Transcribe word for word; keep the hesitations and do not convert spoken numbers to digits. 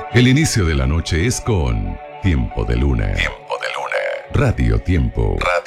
El inicio de la noche es con Tiempo de Luna. Tiempo de Luna. Radio Tiempo. Radio